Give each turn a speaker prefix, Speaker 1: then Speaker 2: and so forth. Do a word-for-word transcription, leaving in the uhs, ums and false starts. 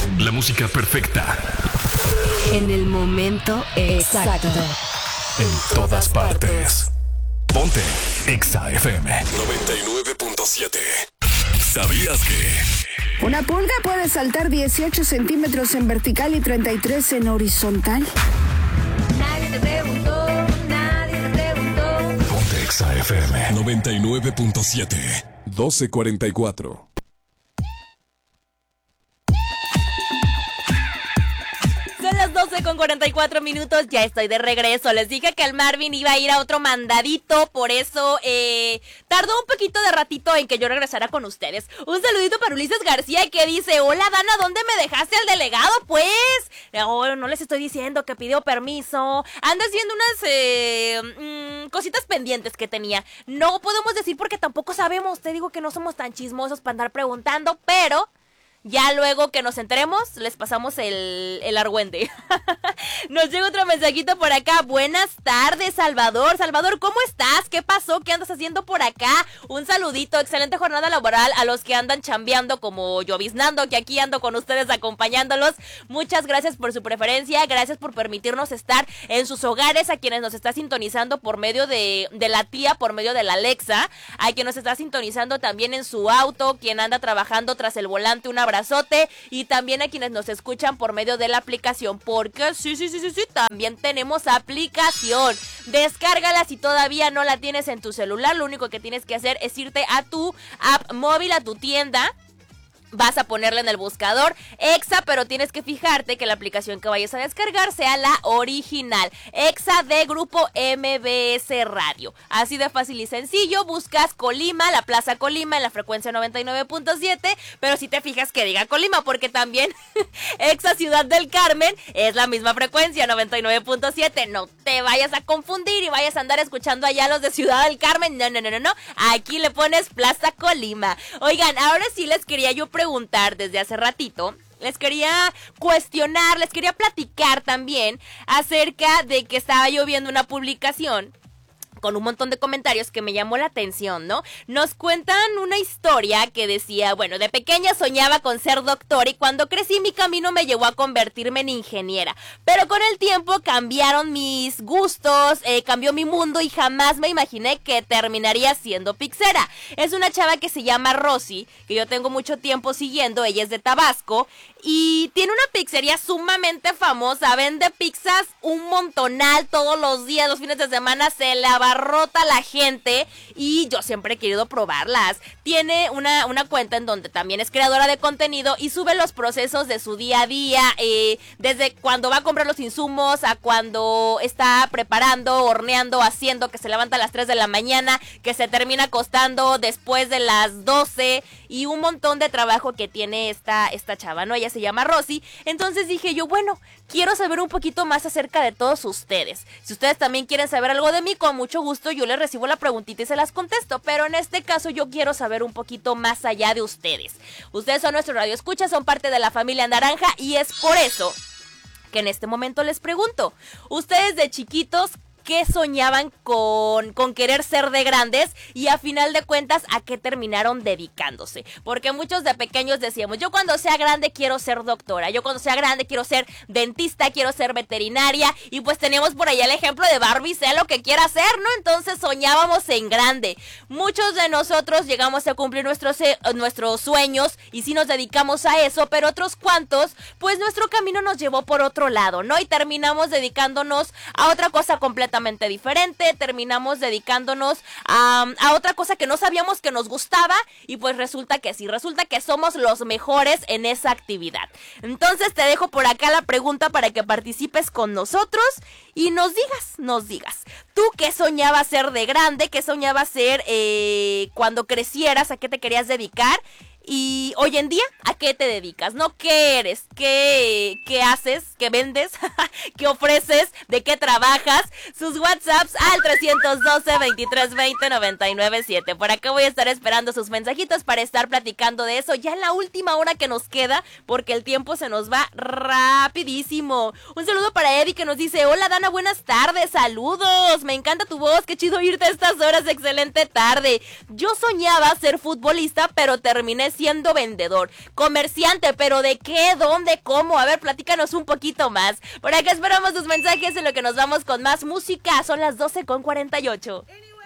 Speaker 1: La música perfecta.
Speaker 2: En el momento exacto.
Speaker 1: En todas partes. Ponte Exa F M
Speaker 3: noventa y nueve punto siete. ¿Sabías que
Speaker 4: una pulga puede saltar dieciocho centímetros en vertical y treinta y tres en horizontal?
Speaker 2: Nadie te preguntó, nadie te preguntó.
Speaker 1: Ponte Exa F M
Speaker 3: noventa y nueve punto siete. doce cuarenta y cuatro.
Speaker 5: Son las doce con cuarenta y cuatro minutos, ya estoy de regreso. Les dije que el Marvin iba a ir a otro mandadito, por eso eh, tardó un poquito de ratito en que yo regresara con ustedes. Un saludito para Ulises García que dice: hola Dana, ¿dónde me dejaste al delegado? Pues, oh, no les estoy diciendo que pidió permiso. Anda haciendo unas eh, mmm, cositas pendientes que tenía. No podemos decir porque tampoco sabemos, te digo que no somos tan chismosos para andar preguntando, pero... ya luego que nos enteremos, les pasamos el, el argüente. Nos llega otro mensajito por acá. Buenas tardes, Salvador. Salvador, ¿cómo estás? ¿Qué pasó? ¿Qué andas haciendo por acá? Un saludito, excelente jornada laboral a los que andan chambeando como lloviznando, que aquí ando con ustedes acompañándolos. Muchas gracias por su preferencia, gracias por permitirnos estar en sus hogares, a quienes nos está sintonizando por medio de, de la tía, por medio de la Alexa, a quien nos está sintonizando también en su auto, quien anda trabajando tras el volante, un abrazote, y también a quienes nos escuchan por medio de la aplicación, porque sí, sí, sí, sí, sí, también tenemos aplicación. Descárgala si todavía no la tienes en tu celular. Lo único que tienes que hacer es irte a tu app móvil, a tu tienda. Vas a ponerla en el buscador Exa, pero tienes que fijarte que la aplicación que vayas a descargar sea la original, Exa de Grupo M B S Radio. Así de fácil y sencillo. Buscas Colima, la Plaza Colima en la frecuencia noventa y nueve punto siete, pero si te fijas que diga Colima, porque también Exa Ciudad del Carmen es la misma frecuencia, noventa y nueve punto siete. No te vayas a confundir y vayas a andar escuchando allá los de Ciudad del Carmen. No, no, no, no, no. Aquí le pones Plaza Colima. Oigan, ahora sí les quería yo preguntar desde hace ratito, les quería cuestionar, les quería platicar también acerca de que estaba yo viendo una publicación con un montón de comentarios que me llamó la atención, ¿no? Nos cuentan una historia que decía, bueno, de pequeña soñaba con ser doctor y cuando crecí mi camino me llevó a convertirme en ingeniera, pero con el tiempo cambiaron mis gustos, eh, cambió mi mundo y jamás me imaginé que terminaría siendo pizzera. Es una chava que se llama Rosy, que yo tengo mucho tiempo siguiendo, ella es de Tabasco y tiene una pizzería sumamente famosa, vende pizzas un montonal todos los días, los fines de semana se la abarrota la gente y yo siempre he querido probarlas. Tiene una, una cuenta en donde también es creadora de contenido y sube los procesos de su día a día, eh, desde cuando va a comprar los insumos a cuando está preparando, horneando, haciendo, que se levanta a las tres de la mañana, que se termina acostando después de las doce y un montón de trabajo que tiene esta, esta chava, ¿no? Ella se llama Rosy. Entonces dije yo, bueno, quiero saber un poquito más acerca de todos ustedes. Si ustedes también quieren saber algo de mí, con mucho gusto yo les recibo la preguntita y se las contesto, pero en este caso yo quiero saber un poquito más allá de ustedes. Ustedes son nuestro radio escucha, son parte de la familia Naranja y es por eso que en este momento les pregunto, ustedes de chiquitos, ¿qué soñaban con, con querer ser de grandes? Y a final de cuentas, ¿a qué terminaron dedicándose? Porque muchos de pequeños decíamos, yo cuando sea grande quiero ser doctora, yo cuando sea grande quiero ser dentista, quiero ser veterinaria, y pues teníamos por allá el ejemplo de Barbie, sea lo que quiera hacer, ¿no? Entonces soñábamos en grande. Muchos de nosotros llegamos a cumplir nuestros, eh, nuestros sueños, y sí nos dedicamos a eso, pero otros cuantos, pues nuestro camino nos llevó por otro lado, ¿no? Y terminamos dedicándonos a otra cosa completamente diferente, terminamos dedicándonos a, a otra cosa que no sabíamos que nos gustaba y pues resulta que sí, resulta que somos los mejores en esa actividad. Entonces te dejo por acá la pregunta para que participes con nosotros y nos digas, nos digas, ¿tú qué soñabas ser de grande? ¿Qué soñabas ser eh, cuando crecieras? ¿A qué te querías dedicar? Y hoy en día, ¿a qué te dedicas? ¿No? ¿Qué eres? ¿Qué, qué haces? ¿Qué vendes? ¿Qué ofreces? ¿De qué trabajas? Sus WhatsApps al trescientos doce, veintitrés veinte, noventa y nueve siete. Por acá voy a estar esperando sus mensajitos para estar platicando de eso ya en la última hora que nos queda, porque el tiempo se nos va rapidísimo. Un saludo para Eddie que nos dice, hola Dana, buenas tardes, saludos, me encanta tu voz, qué chido oírte a estas horas, excelente tarde. Yo soñaba ser futbolista, pero terminé siendo vendedor. Con comerciante, pero ¿de qué? ¿Dónde? ¿Cómo? A ver, platícanos un poquito más. Por acá esperamos tus mensajes en lo que nos vamos con más música. Son las doce con cuarenta y ocho.